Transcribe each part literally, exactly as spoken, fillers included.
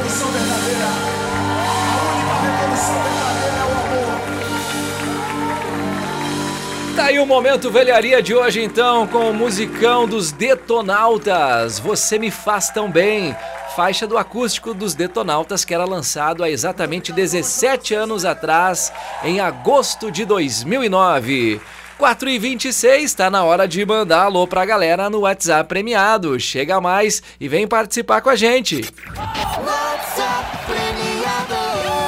revolução verdadeira. A única revolução verdadeira é o amor. Tá aí o Momento Velharia de hoje então, com o musicão dos Detonautas, Você Me Faz Tão Bem, faixa do acústico dos Detonautas que era lançado há exatamente dezessete anos atrás, em agosto de dois mil e nove. quatro e vinte e seis, tá na hora de mandar alô pra galera no WhatsApp premiado. Chega mais e vem participar com a gente. WhatsApp premiado.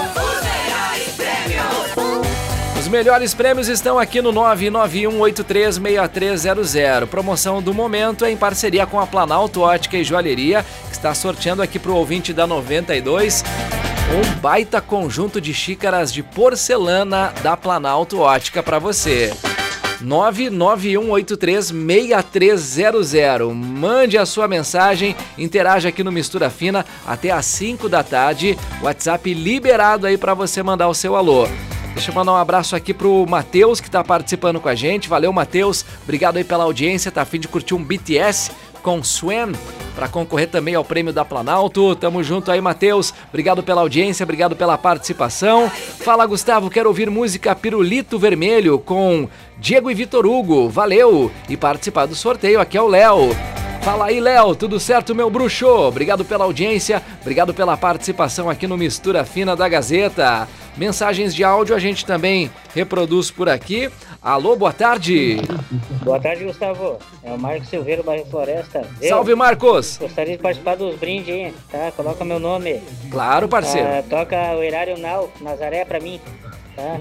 Os melhores prêmios estão aqui no nove nove um oito três seis três zero zero. Promoção do momento é em parceria com a Planalto Ótica e Joalheria, que está sorteando aqui pro ouvinte da noventa e dois um baita conjunto de xícaras de porcelana da Planalto Ótica para você. nove nove um oito três seis três zero zero. Mande a sua mensagem, interaja aqui no Mistura Fina até às cinco da tarde. WhatsApp liberado aí para você mandar o seu alô. Deixa eu mandar um abraço aqui pro Matheus, que tá participando com a gente. Valeu, Matheus. Obrigado aí pela audiência. Tá a fim de curtir um B T S com Swen para concorrer também ao prêmio da Planalto. Tamo junto aí, Matheus. Obrigado pela audiência, obrigado pela participação. Fala, Gustavo, quero ouvir música Pirulito Vermelho com Diego e Vitor Hugo. Valeu! E participar do sorteio, aqui é o Léo. Fala aí, Léo, tudo certo, meu bruxo? Obrigado pela audiência, obrigado pela participação aqui no Mistura Fina da Gazeta. Mensagens de áudio a gente também reproduz por aqui. Alô, boa tarde. Boa tarde, Gustavo. É o Marcos Silveira, bairro Floresta. Eu Salve, Marcos. Gostaria de participar dos brindes aí, tá? Coloca meu nome. Claro, parceiro. Ah, toca o Erário Nau, Nazaré pra mim. Tá?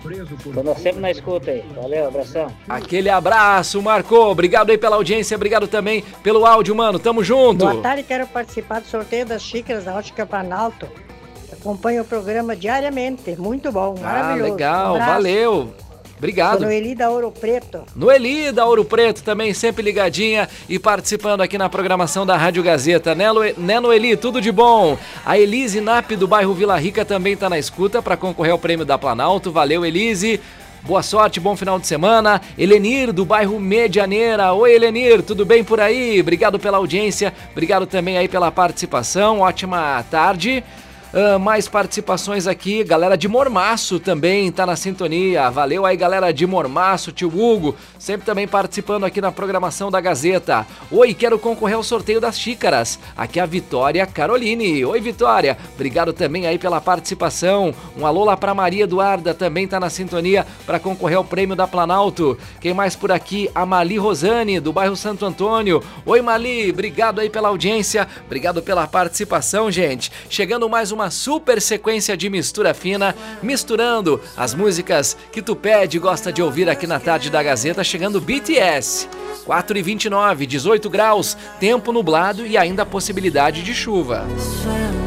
Tô sempre na escuta aí. Valeu, abração. Aquele abraço, Marco. Obrigado aí pela audiência, obrigado também pelo áudio, mano. Tamo junto. Boa tarde, quero participar do sorteio das xícaras da Ótica Planalto. Acompanho o programa diariamente, muito bom, maravilhoso. Ah, legal, um valeu. Obrigado. No Eli da Ouro Preto. No Eli da Ouro Preto também, sempre ligadinha e participando aqui na programação da Rádio Gazeta. Né, né Noeli, tudo de bom. A Elise Nap do bairro Vila Rica também tá na escuta para concorrer ao prêmio da Planalto. Valeu, Elise. Boa sorte, bom final de semana. Helenir, do bairro Medianeira. Oi, Helenir, tudo bem por aí? Obrigado pela audiência, obrigado também aí pela participação. Ótima tarde. Uh, mais participações aqui, galera de Mormaço também tá na sintonia, valeu aí galera de Mormaço, tio Hugo, sempre também participando aqui na programação da Gazeta. Oi, quero concorrer ao sorteio das xícaras, aqui é a Vitória Caroline. Oi, Vitória, obrigado também aí pela participação. Um alô lá pra Maria Eduarda, também tá na sintonia para concorrer ao prêmio da Planalto. Quem mais por aqui? A Mali Rosane, do bairro Santo Antônio. Oi, Mali, obrigado aí pela audiência, obrigado pela participação, gente. Chegando mais uma uma super sequência de Mistura Fina, misturando as músicas que tu pede e gosta de ouvir aqui na tarde da Gazeta, chegando B T S. quatro e vinte e nove, dezoito graus, tempo nublado e ainda a possibilidade de chuva.